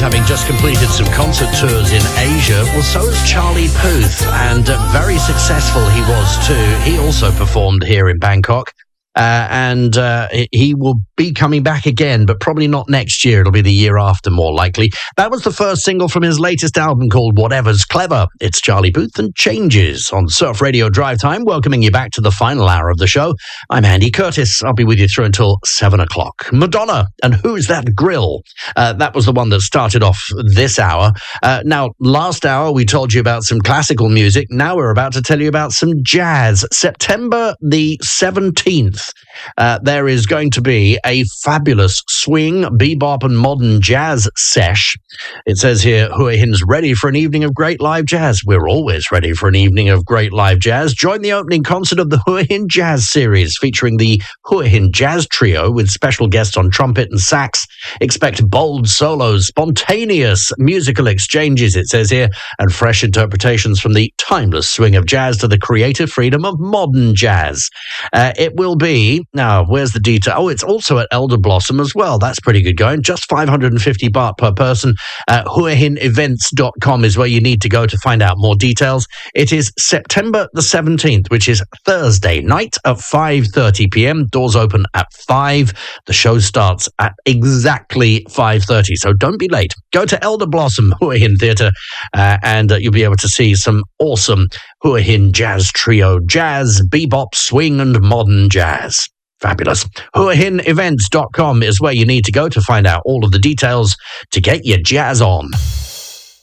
having just completed some concert tours in Asia. Well, so has Charlie Puth, and very successful he was too. He also performed here in Bangkok. And he will be coming back again, but probably not next year. It'll be the year after, more likely. That was the first single from his latest album called Whatever's Clever. It's Charlie Puth and Changes on Surf Radio Drive Time, welcoming you back to the final hour of the show. I'm Andy Curtis. I'll be with you through until 7 o'clock. Madonna and Who's That Grill? That was the one that started off this hour. Now, last hour we told you about some classical music. Now we're about to tell you about some jazz. September the 17th. There is going to be a fabulous swing, bebop and modern jazz sesh. It says here, Hua Hin's ready for an evening of great live jazz. We're always ready for an evening of great live jazz. Join the opening concert of the Hua Hin Jazz Series, featuring the Hua Hin Jazz Trio with special guests on trumpet and sax. Expect bold solos, spontaneous musical exchanges, it says here, and fresh interpretations from the timeless swing of jazz to the creative freedom of modern jazz. It will be, now, where's the detail? Oh, it's also at Elder Blossom as well. That's pretty good going. Just 550 baht per person. HuaHinEvents.com is where you need to go to find out more details. It is September the 17th, which is Thursday night at 5:30 p.m. Doors open at 5. The show starts at exactly 5:30, so don't be late. Go to Elder Blossom Hua Hin Theatre and you'll be able to see some awesome Hua Hin Jazz Trio, jazz, bebop, swing and modern jazz. Fabulous. HuaHinEvents.com is where you need to go to find out all of the details to get your jazz on.